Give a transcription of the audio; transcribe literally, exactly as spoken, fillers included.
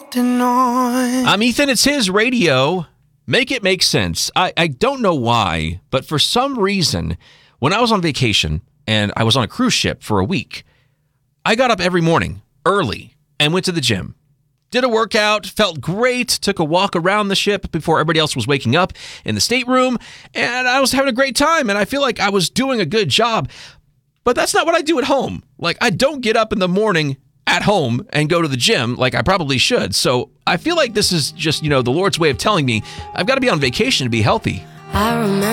acting on. I'm Ethan. It's his radio. Make it make sense. I, I don't know why, but for some reason, when I was on vacation and I was on a cruise ship for a week, I got up every morning early and went to the gym. Did a workout, felt great, took a walk around the ship before everybody else was waking up in the stateroom, and I was having a great time, and I feel like I was doing a good job. But that's not what I do at home. Like, I don't get up in the morning at home and go to the gym like I probably should. So I feel like this is just, you know, the Lord's way of telling me I've got to be on vacation to be healthy. I remember